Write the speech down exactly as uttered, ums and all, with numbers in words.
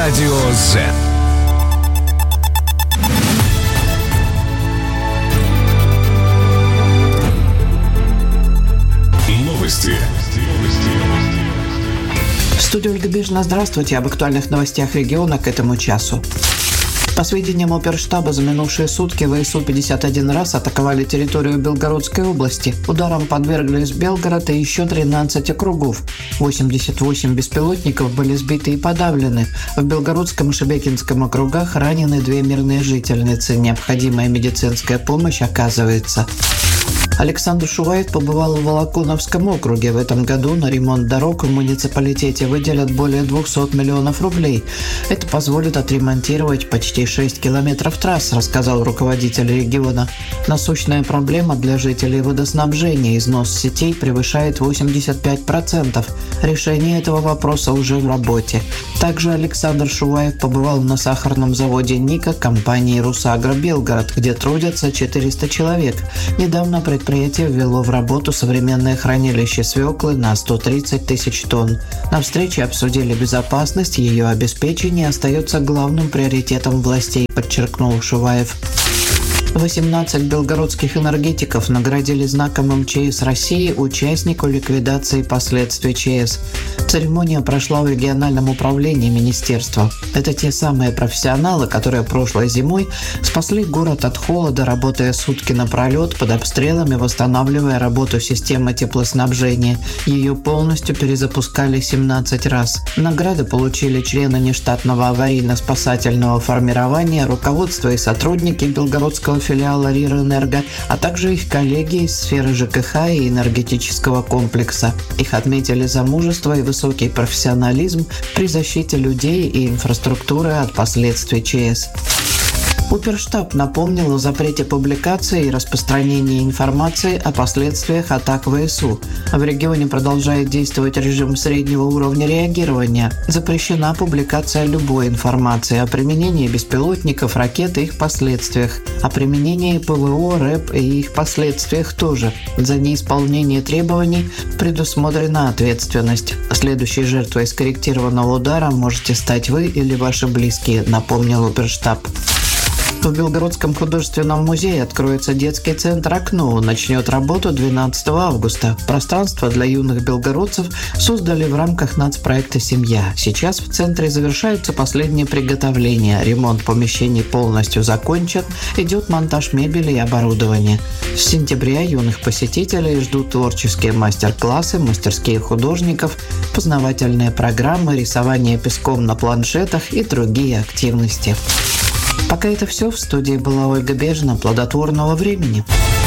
Радио Z. Новости. В студии Ольга Бежина. Здравствуйте. Об актуальных новостях региона к этому часу. По сведениям оперштаба, за минувшие сутки ВСУ пятьдесят один раз атаковали территорию Белгородской области. Ударам подверглись Белгород и еще тринадцать округов. восемьдесят восемь беспилотников были сбиты и подавлены. В Белгородском и Шебекинском округах ранены две мирные жительницы. Необходимая медицинская помощь оказывается. Александр Шуваев побывал в Волоконовском округе. В этом году на ремонт дорог в муниципалитете выделят более двухсот миллионов рублей. Это позволит отремонтировать почти шесть километров трасс, рассказал руководитель региона. Насущная проблема для жителей водоснабжения. Износ сетей превышает восемьдесят пять процентов. Решение этого вопроса уже в работе. Также Александр Шуваев побывал на сахарном заводе «Ника» компании «Русагро Белгород», где трудятся четыреста человек. Недавно предприятие Предприятие ввело в работу современное хранилище свеклы на сто тридцать тысяч тонн. На встрече обсудили безопасность, ее обеспечение остается главным приоритетом властей, подчеркнул Шуваев. восемнадцать белгородских энергетиков наградили знаком эм че эс России участнику ликвидации последствий ЧС. Церемония прошла в региональном управлении министерства. Это те самые профессионалы, которые прошлой зимой спасли город от холода, работая сутки напролет под обстрелами, восстанавливая работу системы теплоснабжения. Ее полностью перезапускали семнадцать раз. Награды получили члены нештатного аварийно-спасательного формирования, руководство и сотрудники Белгородского филиала РИР-Энерго, а также их коллеги из сферы ЖКХ и энергетического комплекса. Их отметили за мужество и высокий профессионализм при защите людей и инфраструктуры от последствий ЧС. Оперштаб напомнил о запрете публикации и распространения информации о последствиях атак ВСУ. В регионе продолжает действовать режим среднего уровня реагирования. Запрещена публикация любой информации о применении беспилотников, ракет и их последствиях, о применении ПВО, РЭП и их последствиях тоже. За неисполнение требований предусмотрена ответственность. Следующей жертвой скорректированного удара можете стать вы или ваши близкие, напомнил Оперштаб. В Белгородском художественном музее откроется детский центр «Окно». Он начнет работу двенадцатого августа. Пространство для юных белгородцев создали в рамках нацпроекта «Семья». Сейчас в центре завершаются последние приготовления. Ремонт помещений полностью закончен. Идет монтаж мебели и оборудования. С сентября юных посетителей ждут творческие мастер-классы, мастерские художников, познавательные программы, рисование песком на планшетах и другие активности. Пока это все. В студии была Ольга Бежина. Плодотворного времени.